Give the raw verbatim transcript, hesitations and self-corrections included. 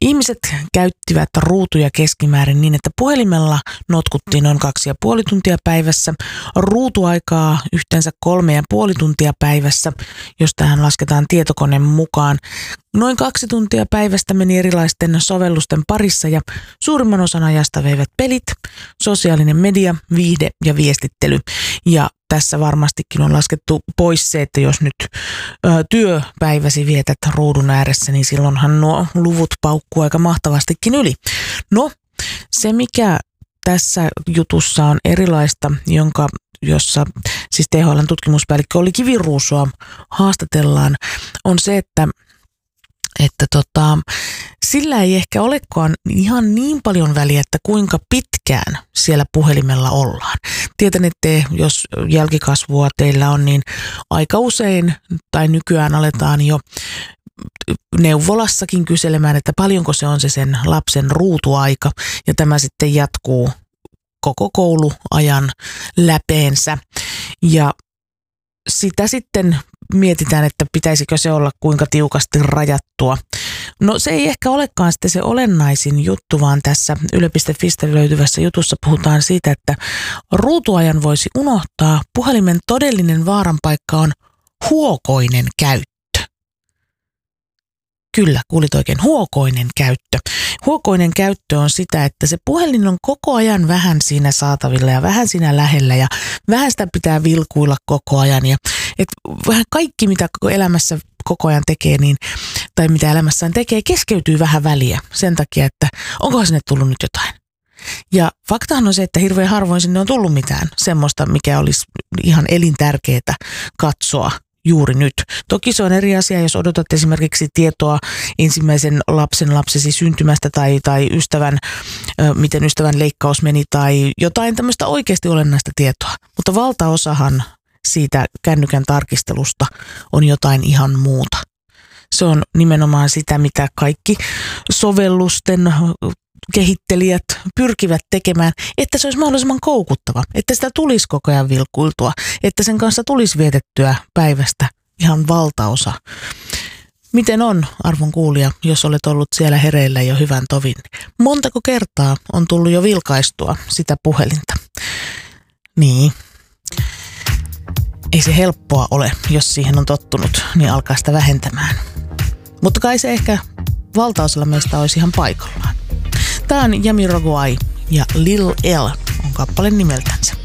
Ihmiset käyttivät ruutuja keskimäärin niin, että puhelimella notkuttiin noin kaksi ja puoli tuntia päivässä, ruutuaikaa yhteensä kolme ja puoli tuntia päivässä, jos tähän lasketaan tietokone mukaan. Noin kaksi tuntia päivästä meni erilaisten sovellusten parissa ja suurimman osan ajasta veivät pelit, sosiaalinen media, viihde ja viestittely. Ja tässä varmastikin on laskettu pois se, että jos nyt ö, työpäiväsi vietät ruudun ääressä, niin silloinhan nuo luvut paukkuu aika mahtavastikin yli. No, se mikä tässä jutussa on erilaista, jonka jossa siis T H L:n tutkimuspäällikkö Olli Kiviruusoa haastatellaan, on se, että että tota, sillä ei ehkä olekaan ihan niin paljon väliä, että kuinka pitkään siellä puhelimella ollaan. Tietän, että jos jälkikasvua teillä on, niin aika usein tai nykyään aletaan jo neuvolassakin kyselemään, että paljonko se on se sen lapsen ruutuaika, ja tämä sitten jatkuu koko kouluajan läpeensä. Ja sitä sitten mietitään, että pitäisikö se olla kuinka tiukasti rajattua. No se ei ehkä olekaan sitten se olennaisin juttu, vaan tässä yle piste fistä löytyvässä jutussa puhutaan siitä, että ruutuajan voisi unohtaa. Puhelimen todellinen vaaranpaikka on huokoinen käyttö. Kyllä, kuulit oikein, huokoinen käyttö. Huokoinen käyttö on sitä, että se puhelin on koko ajan vähän siinä saatavilla ja vähän siinä lähellä ja vähän sitä pitää vilkuilla koko ajan. Ja et vähän kaikki, mitä elämässä koko ajan tekee, niin, tai mitä elämässään tekee, keskeytyy vähän väliä sen takia, että onkohan sinne tullut nyt jotain. Ja faktahan on se, että hirveän harvoin sinne on tullut mitään semmoista, mikä olisi ihan elintärkeää katsoa juuri nyt. Toki se on eri asia, jos odotat esimerkiksi tietoa ensimmäisen lapsen lapsesi syntymästä tai, tai ystävän, ö, miten ystävän leikkaus meni tai jotain tämmöistä oikeasti olennaista tietoa. Mutta valtaosahan siitä kännykän tarkistelusta on jotain ihan muuta. Se on nimenomaan sitä, mitä kaikki sovellusten kehittelijät pyrkivät tekemään, että se olisi mahdollisimman koukuttava, että sitä tulisi koko ajan vilkuiltua, että sen kanssa tulisi vietettyä päivästä ihan valtaosa. Miten on, arvon kuulija, jos olet ollut siellä hereillä jo hyvän tovin? Montako kertaa on tullut jo vilkaistua sitä puhelinta? Niin. Ei se helppoa ole, jos siihen on tottunut, niin alkaa sitä vähentämään. Mutta kai se ehkä valtaosalla meistä olisi ihan paikallaan. Tämä on Jamiroquai ja Lil L on kappale nimeltänsä.